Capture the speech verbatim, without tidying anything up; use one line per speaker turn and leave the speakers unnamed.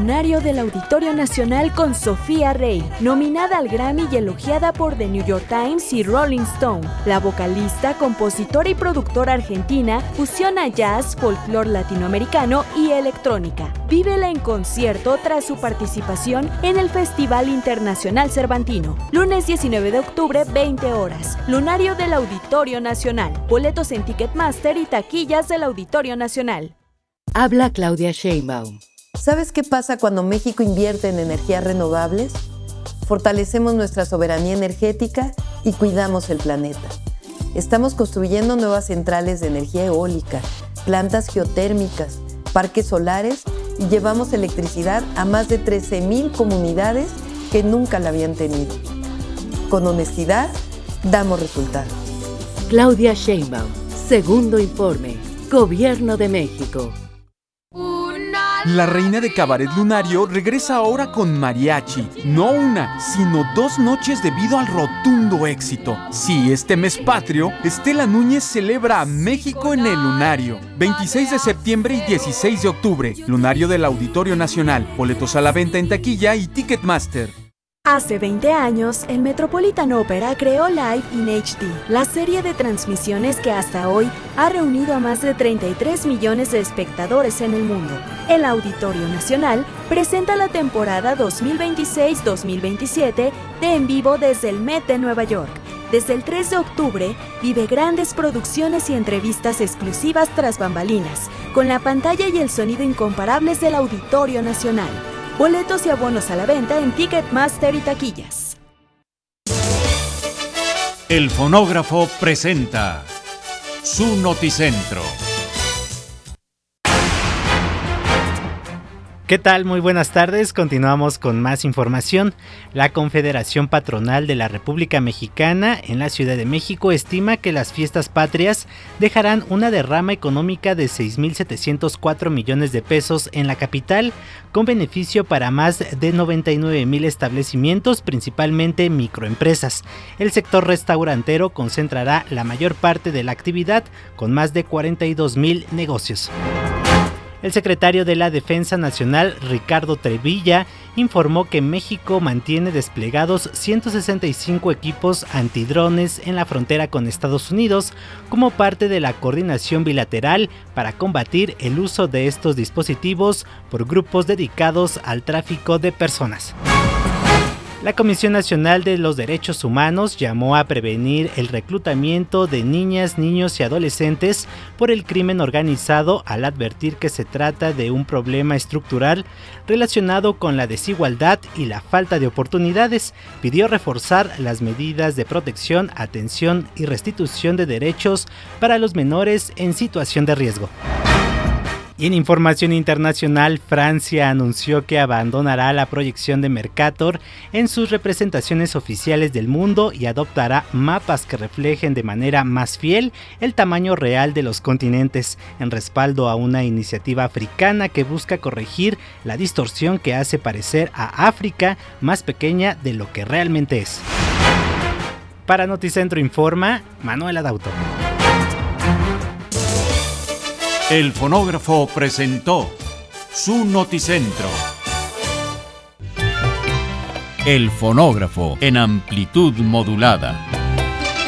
Lunario del Auditorio Nacional con Sofía Rey, nominada al Grammy y elogiada por The New York Times y Rolling Stone. La vocalista, compositora y productora argentina fusiona jazz, folclore latinoamericano y electrónica. Vívela en concierto tras su participación en el Festival Internacional Cervantino. Lunes diecinueve de octubre, veinte horas. Lunario del Auditorio Nacional. Boletos en Ticketmaster y taquillas del Auditorio Nacional.
Habla Claudia Sheinbaum.
¿Sabes qué pasa cuando México invierte en energías renovables? Fortalecemos nuestra soberanía energética y cuidamos el planeta. Estamos construyendo nuevas centrales de energía eólica, plantas geotérmicas, parques solares y llevamos electricidad a más de trece mil comunidades que nunca la habían tenido. Con honestidad, damos resultados.
Claudia Sheinbaum, segundo informe, Gobierno de México.
La reina de Cabaret Lunario regresa ahora con mariachi, no una, sino dos noches debido al rotundo éxito. Sí, este mes patrio, Estela Núñez celebra a México en el Lunario. veintiséis de septiembre y dieciséis de octubre, Lunario del Auditorio Nacional. Boletos a la venta en taquilla y Ticketmaster.
Hace veinte años, el Metropolitan Opera creó Live in H D, la serie de transmisiones que hasta hoy ha reunido a más de treinta y tres millones de espectadores en el mundo. El Auditorio Nacional presenta la temporada dos mil veintiséis dos mil veintisiete de En Vivo desde el Met de Nueva York. Desde el tres de octubre, vive grandes producciones y entrevistas exclusivas tras bambalinas, con la pantalla y el sonido incomparables del Auditorio Nacional. Boletos y abonos a la venta en Ticketmaster y taquillas.
El Fonógrafo presenta su Noticentro.
¿Qué tal? Muy buenas tardes. Continuamos con más información. La Confederación Patronal de la República Mexicana en la Ciudad de México estima que las fiestas patrias dejarán una derrama económica de seis mil setecientos cuatro millones de pesos en la capital, con beneficio para más de noventa y nueve mil establecimientos, principalmente microempresas. El sector restaurantero concentrará la mayor parte de la actividad, con más de cuarenta y dos mil negocios. El secretario de la Defensa Nacional, Ricardo Trevilla, informó que México mantiene desplegados ciento sesenta y cinco equipos antidrones en la frontera con Estados Unidos como parte de la coordinación bilateral para combatir el uso de estos dispositivos por grupos dedicados al tráfico de personas. La Comisión Nacional de los Derechos Humanos llamó a prevenir el reclutamiento de niñas, niños y adolescentes por el crimen organizado al advertir que se trata de un problema estructural relacionado con la desigualdad y la falta de oportunidades. Pidió reforzar las medidas de protección, atención y restitución de derechos para los menores en situación de riesgo. Y en información internacional, Francia anunció que abandonará la proyección de Mercator en sus representaciones oficiales del mundo y adoptará mapas que reflejen de manera más fiel el tamaño real de los continentes, en respaldo a una iniciativa africana que busca corregir la distorsión que hace parecer a África más pequeña de lo que realmente es. Para Noticentro informa Manuel Adauto.
El Fonógrafo presentó su Noticentro. El Fonógrafo en amplitud modulada.